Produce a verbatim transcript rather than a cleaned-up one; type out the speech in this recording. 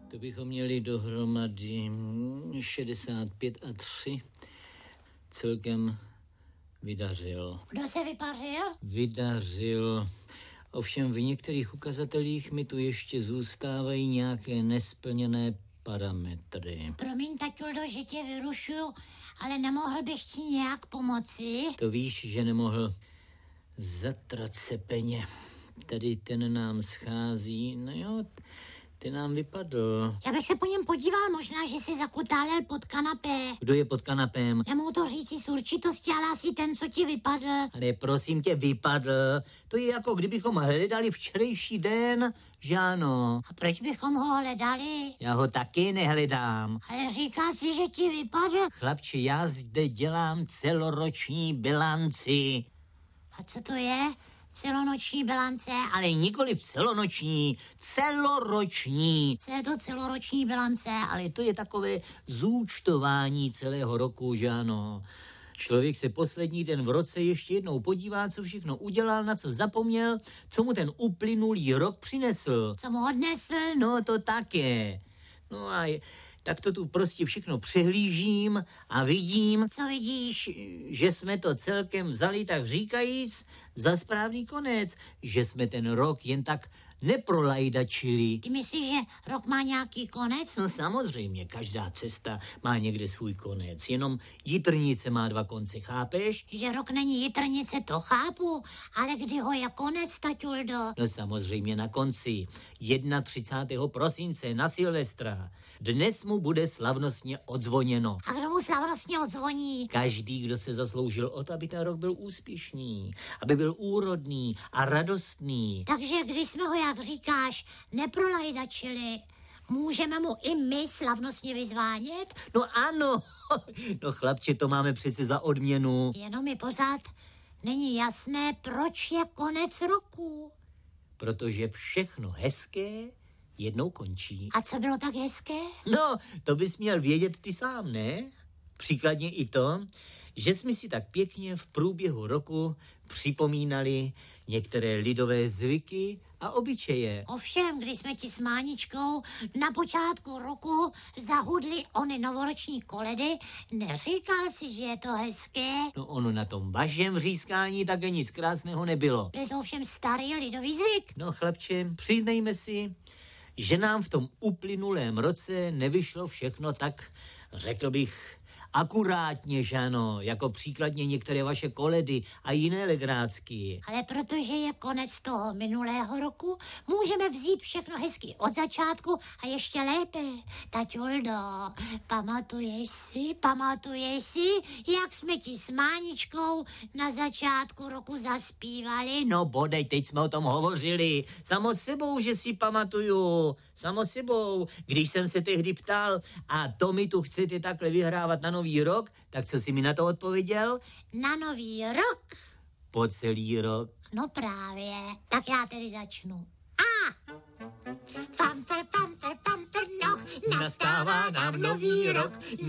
To bychom měli dohromady šedesát pět a tři. Celkem vydařil. Kdo se vypařil? Vydařil. Ovšem v některých ukazatelích mi tu ještě zůstávají nějaké nesplněné parametry. Promiň, taťuldo, že tě vyrušuju, ale nemohl bych ti nějak pomoci? To víš, že nemohl. Zatracepeně. Tady ten nám schází. No jo, ten nám vypadl. Já bych se po něm podíval, možná, že si zakutálel pod kanapé. Kdo je pod kanapém? Nemohu to říci s určitostí, ale asi ten, co ti vypadl. Ale prosím tě, vypadl. To je jako kdybychom hledali včerejší den, že ano. A proč bychom ho hledali? Já ho taky nehledám. Ale říká si, že ti vypadl. Chlapče, já zde dělám celoroční bilanci. A co to je? Celonoční bilance? Ale nikoli celonoční, celoroční. Co je to celoroční bilance? Ale to je takové zúčtování celého roku, že ano. Člověk se poslední den v roce ještě jednou podívá, co všechno udělal, na co zapomněl, co mu ten uplynulý rok přinesl. Co mu odnesl? No to také. No a je, tak to tu prostě všechno přehlížím a vidím. Co vidíš? Že jsme to celkem vzali, tak říkajíc, za správný konec. Že jsme ten rok jen tak neprolajdačili. Ty myslíš, že rok má nějaký konec? No samozřejmě, každá cesta má někde svůj konec. Jenom jitrnice má dva konce, chápeš? Že rok není jitrnice, to chápu, ale kdy ho je konec, taťuldo? No samozřejmě na konci. třicátého prvního prosince na Silvestra. Dnes mu bude slavnostně odzvoněno. A kdo mu slavnostně odzvoní? Každý, kdo se zasloužil o to, aby ten rok byl úspěšný, aby byl úrodný a radostný. Takže když jsme ho, jak říkáš, neprolajdačili, můžeme mu i my slavnostně vyzvánět? No ano, no chlapče, to máme přece za odměnu. Jenom mi pořád není jasné, proč je konec roku. Protože všechno hezké jednou končí. A co bylo tak hezké? No, to bys měl vědět ty sám, ne? Příkladně i to, že jsme si tak pěkně v průběhu roku připomínali některé lidové zvyky a obyčeje. Ovšem, když jsme ti s Máničkou na počátku roku zahudli ony novoroční koledy, neříkal si, že je to hezké? No ono na tom vašem řískání také nic krásného nebylo. Byl to ovšem starý lidový zvyk. No chlapče, přiznejme si, že nám v tom uplynulém roce nevyšlo všechno tak, řekl bych, akurátně, že ano, jako příkladně některé vaše koledy a jiné legrácky. Ale protože je konec toho minulého roku, můžeme vzít všechno hezky od začátku a ještě lépe. Taťuldo, pamatuješ si, pamatuješ si, jak jsme ti s Máničkou na začátku roku zaspívali? No bodej, teď jsme o tom hovořili. Samo sebou, že si pamatuju. Samo sebou. Když jsem se tehdy ptal, a to mi tu chcete takhle vyhrávat na nový rok, tak co jsi mi na to odpověděl? Na nový rok? Po celý rok. No právě. Tak já tedy začnu. A! Famfer, famfer, famfer, no, nastává nám nový rok.